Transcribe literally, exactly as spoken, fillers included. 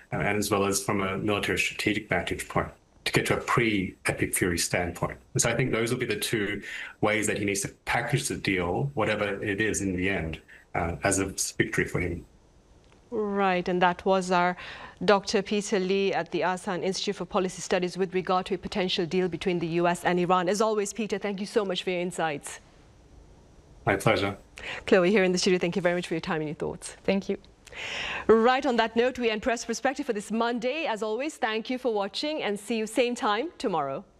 uh, and as well as from a military strategic vantage point, to get to a pre-Epic Fury standpoint. And so I think those will be the two ways that he needs to package the deal, whatever it is in the end, uh, as a victory for him. Right, and that was our Doctor Peter Lee at the Asan Institute for Policy Studies with regard to a potential deal between the U S and Iran. As always, Peter, thank you so much for your insights. My pleasure. Chloe here in the studio, thank you very much for your time and your thoughts. Thank you. Right, on that note, we end Press Perspective for this Monday. As always, thank you for watching and see you same time tomorrow.